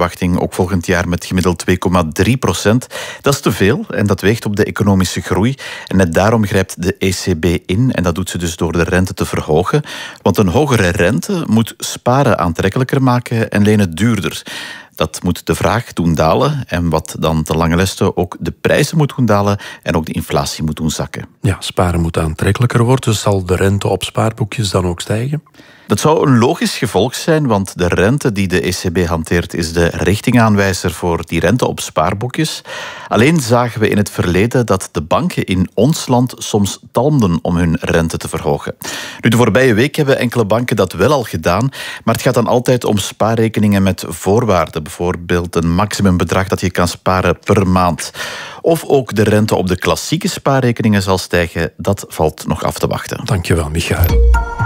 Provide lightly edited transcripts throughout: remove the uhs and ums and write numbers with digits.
inflatieverwachting ook volgend jaar met gemiddeld 2,3%. Dat is te veel en dat weegt op de economische groei. En net daarom grijpt de ECB in en dat doet ze dus door de rente te verhogen. Want een hogere rente moet sparen aantrekkelijker maken en lenen duurder. Dat moet de vraag doen dalen en wat dan te lange leste ook de prijzen moet doen dalen en ook de inflatie moet doen zakken. Ja, sparen moet aantrekkelijker worden. Zal de rente op spaarboekjes dan ook stijgen? Dat zou een logisch gevolg zijn, want de rente die de ECB hanteert is de richtingaanwijzer voor die rente op spaarboekjes. Alleen zagen we in het verleden dat de banken in ons land soms talmden om hun rente te verhogen. Nu, de voorbije week hebben enkele banken dat wel al gedaan, maar het gaat dan altijd om spaarrekeningen met voorwaarden. Bijvoorbeeld een maximumbedrag dat je kan sparen per maand. Of ook de rente op de klassieke spaarrekeningen zal stijgen, dat valt nog af te wachten. Dankjewel, Michael.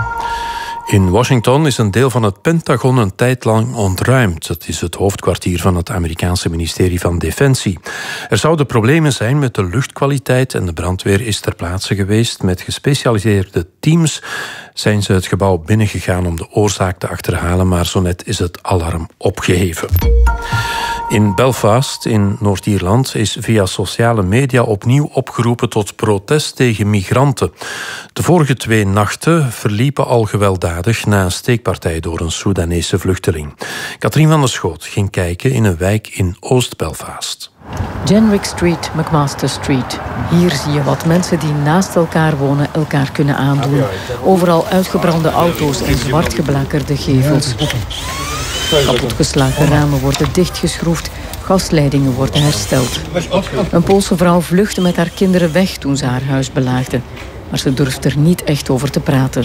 In Washington is een deel van het Pentagon een tijd lang ontruimd. Het is het hoofdkwartier van het Amerikaanse ministerie van Defensie. Er zouden problemen zijn met de luchtkwaliteit en de brandweer is ter plaatse geweest. Met gespecialiseerde teams zijn ze het gebouw binnengegaan om de oorzaak te achterhalen, maar zo net is het alarm opgeheven. In Belfast, in Noord-Ierland, is via sociale media opnieuw opgeroepen tot protest tegen migranten. De vorige 2 nachten verliepen al gewelddadig na een steekpartij door een Soedanese vluchteling. Katrien van der Schoot ging kijken in een wijk in Oost-Belfast. Jenrick Street, McMaster Street. Hier zie je wat mensen die naast elkaar wonen elkaar kunnen aandoen. Overal uitgebrande auto's en zwart geblakerde gevels. Kapotgeslagen ramen worden dichtgeschroefd, gasleidingen worden hersteld. Een Poolse vrouw vluchtte met haar kinderen weg toen ze haar huis belaagden. Maar ze durft er niet echt over te praten.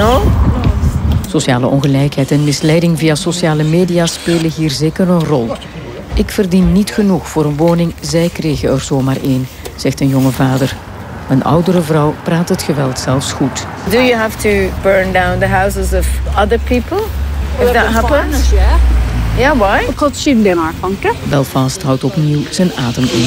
Sociale ongelijkheid en misleiding via sociale media spelen hier zeker een rol. Ik verdien niet genoeg voor een woning, zij kregen er zomaar 1, zegt een jonge vader. Een oudere vrouw praat het geweld zelfs goed. Do you have to burn down the houses of other people? If that happens? Yeah, why? Because Belfast houdt opnieuw zijn adem in.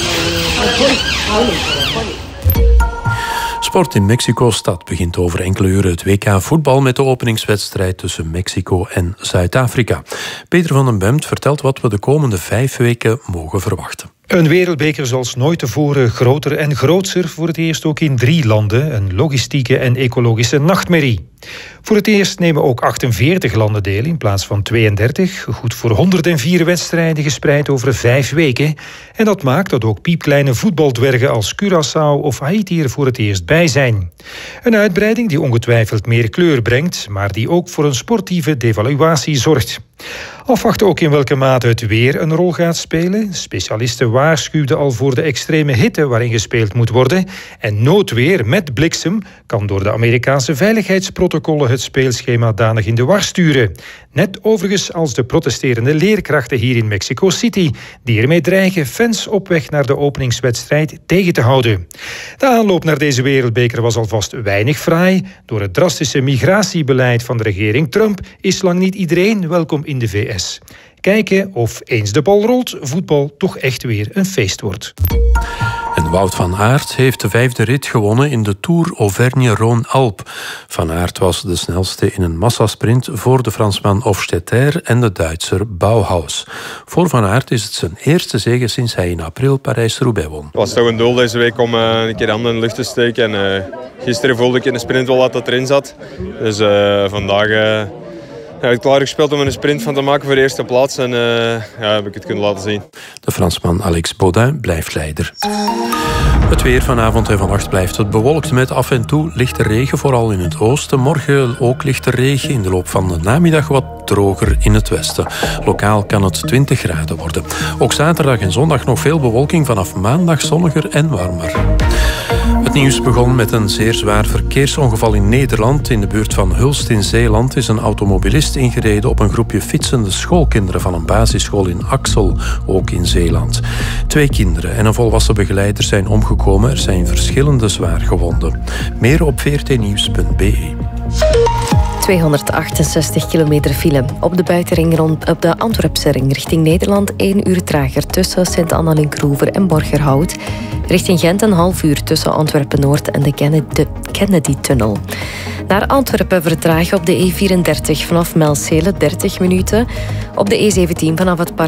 Sport in Mexico-stad begint over enkele uren het WK voetbal met de openingswedstrijd tussen Mexico en Zuid-Afrika. Peter van den Bemt vertelt wat we de komende 5 weken mogen verwachten. Een wereldbeker zoals nooit tevoren, groter en grootser, voor het eerst ook in 3 landen. Een logistieke en ecologische nachtmerrie. Voor het eerst nemen ook 48 landen deel in plaats van 32. Goed voor 104 wedstrijden gespreid over 5 weken. En dat maakt dat ook piepkleine voetbaldwergen als Curaçao of Haiti er voor het eerst bij zijn. Een uitbreiding die ongetwijfeld meer kleur brengt, maar die ook voor een sportieve devaluatie zorgt. Afwachten ook in welke mate het weer een rol gaat spelen. Specialisten waarschuwden al voor de extreme hitte waarin gespeeld moet worden. En noodweer met bliksem kan door de Amerikaanse veiligheidsprotocollen het speelschema danig in de war sturen. Net overigens als de protesterende leerkrachten hier in Mexico City, die ermee dreigen fans op weg naar de openingswedstrijd tegen te houden. De aanloop naar deze wereldbeker was alvast weinig fraai. Door het drastische migratiebeleid van de regering Trump is lang niet iedereen welkom in de VS. Kijken of eens de bal rolt, voetbal toch echt weer een feest wordt. En Wout van Aert heeft de 5e rit gewonnen in de Tour Auvergne-Rhône-Alpes. Van Aert was de snelste in een massasprint voor de Fransman Hofstetter en de Duitser Bauhaus. Voor Van Aert is het zijn eerste zege sinds hij in april Parijs-Roubaix won. Het was toch een doel deze week om een keer handen in de lucht te steken. En, gisteren voelde ik in de sprint wel wat dat erin zat. Dus vandaag heb ik klaargespeeld om er een sprint van te maken voor de eerste plaats. En heb ik het kunnen laten zien. De Fransman Alex Baudin blijft leider. Het weer vanavond en vannacht blijft het bewolkt met af en toe lichte regen, vooral in het oosten. Morgen ook lichte regen, in de loop van de namiddag wat droger in het westen. Lokaal kan het 20 graden worden. Ook zaterdag en zondag nog veel bewolking, vanaf maandag zonniger en warmer. Het nieuws begon met een zeer zwaar verkeersongeval in Nederland. In de buurt van Hulst in Zeeland is een automobilist ingereden op een groepje fietsende schoolkinderen van een basisschool in Axel, ook in Zeeland. 2 kinderen en een volwassen begeleider zijn omgekomen. Er zijn verschillende zwaargewonden. Meer op vrtnieuws.be. 268 kilometer file. Op de buitenring op de Antwerpse ring richting Nederland 1 uur trager tussen Sint-Annalink-Roever en Borgerhout. Richting Gent een half uur tussen Antwerpen-Noord en de Kennedy-tunnel. Naar Antwerpen vertragen op de E34 vanaf Melcele 30 minuten. Op de E17 vanaf het park